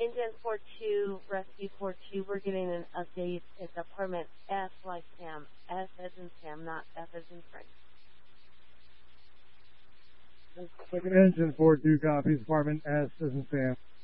Indian 42, Rescue 42, we're getting an update. It's apartment S like Sam. S as in Sam, not F as in Frank. Second engine 42 copies, apartment S as in Sam.